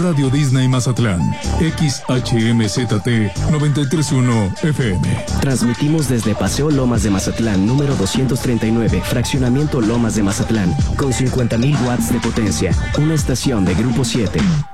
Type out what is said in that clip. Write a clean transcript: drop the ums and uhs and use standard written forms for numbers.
Radio Disney Mazatlán, XHMZT 93.1 FM. Transmitimos desde Paseo Lomas de Mazatlán, número 239, Fraccionamiento Lomas de Mazatlán, con 50,000 watts de potencia. Una estación de Grupo 7.